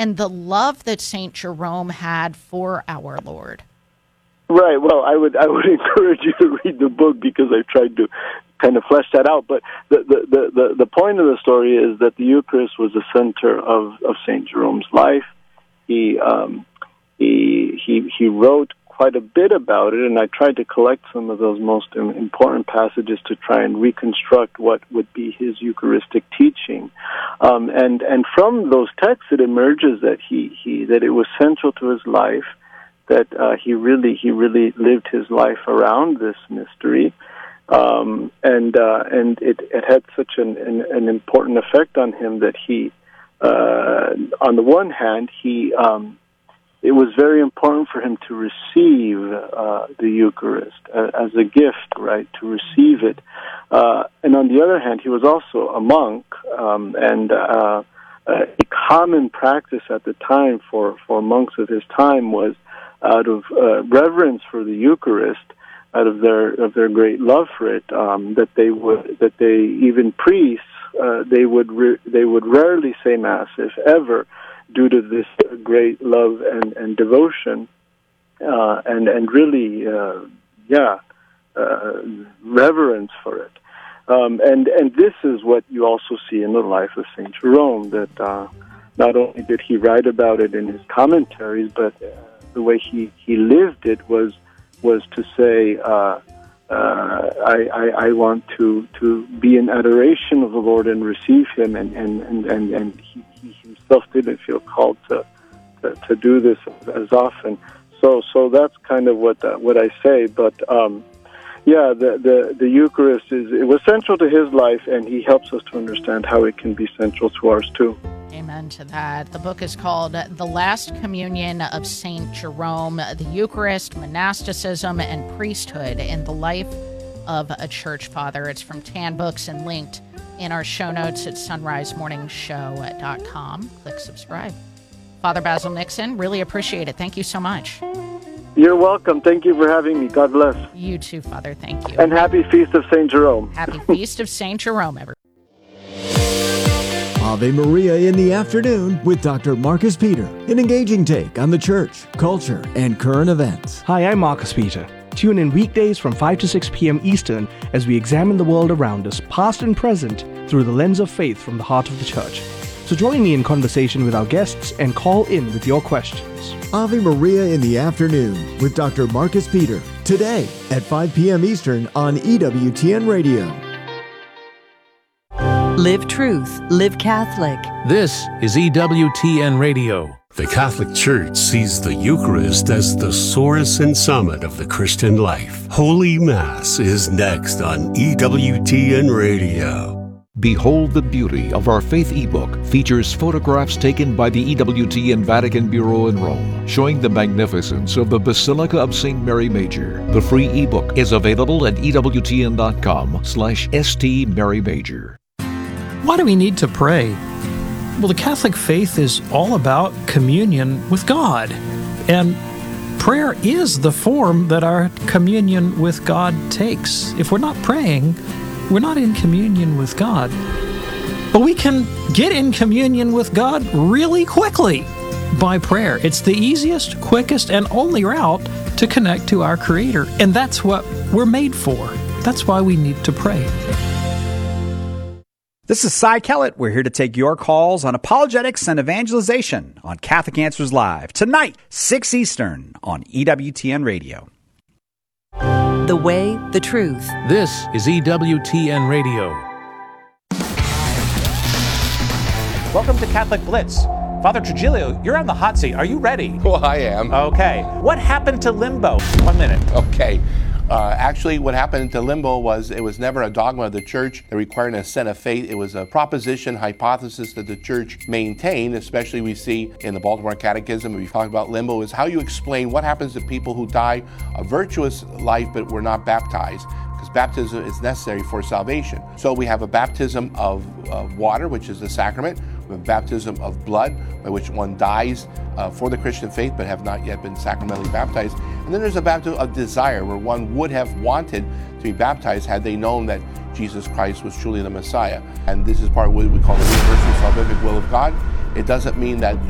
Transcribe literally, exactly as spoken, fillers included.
and the love that Saint Jerome had for our Lord. Right. Well, I would I would encourage you to read the book because I've tried to kind of flesh that out. But the the, the, the point of the story is that the Eucharist was the center of, of Saint Jerome's life. He um, he he he wrote quite a bit about it, and I tried to collect some of those most important passages to try and reconstruct what would be his Eucharistic teaching. Um, and and from those texts, it emerges that he, he that it was central to his life, that uh, he really he really lived his life around this mystery, um, and uh, and it, it had such an, an an important effect on him that he, uh, on the one hand, he. Um, It was very important for him to receive uh, the Eucharist uh, as a gift, right, to receive it. Uh, and on the other hand, he was also a monk, um, and uh, a common practice at the time for, for monks of his time was out of uh, reverence for the Eucharist, out of their of their great love for it, um, that they would that they even priests uh, they would re- they would rarely say Mass, if ever, due to this great love and, and devotion, uh, and and really, uh, yeah, uh, reverence for it. Um, and and this is what you also see in the life of Saint Jerome, that uh, not only did he write about it in his commentaries, but uh, the way he, he lived it was was to say, uh, uh, I, I, I want to, to be in adoration of the Lord and receive him, and, and, and, and, and he, he himself didn't feel called to, to, to do this as often. So so that's kind of what uh, what I say. But um, yeah, the, the, the Eucharist is it was central to his life, and he helps us to understand how it can be central to ours too. Amen to that. The book is called The Last Communion of Saint Jerome, The Eucharist, Monasticism, and Priesthood in the Life of a Church Father. It's from Tan Books and linked in our show notes at sunrise morning show dot com. Click subscribe. Father Basil Nixon, really appreciate it. Thank you so much. You're welcome. Thank you for having me. God bless. You too, Father. Thank you. And happy Feast of Saint Jerome. Happy Feast of Saint Jerome, everyone. Ave Maria in the afternoon with Doctor Marcus Peter. An engaging take on the church, culture, and current events. Hi, I'm Marcus Peter. Tune in weekdays from five to six p.m. Eastern as we examine the world around us, past and present, through the lens of faith from the heart of the church. So join me in conversation with our guests and call in with your questions. Ave Maria in the afternoon with Doctor Marcus Peter. Today at five p.m. Eastern on E W T N Radio. Live truth, live Catholic. This is E W T N Radio. The Catholic Church sees the Eucharist as the source and summit of the Christian life. Holy Mass is next on E W T N Radio. Behold the Beauty of Our Faith ebook features photographs taken by the E W T N Vatican Bureau in Rome, showing the magnificence of the Basilica of Saint Mary Major. The free ebook is available at ewtn.com slash St. Mary Major. Why do we need to pray? Well, the Catholic faith is all about communion with God. And prayer is the form that our communion with God takes. If we're not praying, we're not in communion with God. But we can get in communion with God really quickly by prayer. It's the easiest, quickest, and only route to connect to our Creator. And that's what we're made for. That's why we need to pray. This is Cy Kellett. We're here to take your calls on apologetics and evangelization on Catholic Answers Live. Tonight, six Eastern on E W T N Radio. The way, the truth. This is E W T N Radio. Welcome to Catholic Blitz. Father Trujillo, you're on the hot seat. Are you ready? Well, I am. Okay. What happened to limbo? One minute. Okay. Uh, actually, what happened to limbo was it was never a dogma of the church that required an assent of faith. It was a proposition, hypothesis that the church maintained, especially we see in the Baltimore Catechism. We talk about limbo is how you explain what happens to people who die a virtuous life but were not baptized, because baptism is necessary for salvation. So we have a baptism of uh, water, which is the sacrament. We have baptism of blood, by which one dies uh, for the Christian faith but have not yet been sacramentally baptized. And then there's a baptism of desire, where one would have wanted to be baptized had they known that Jesus Christ was truly the Messiah. And this is part of what we call the universal salvific will of God. It doesn't mean that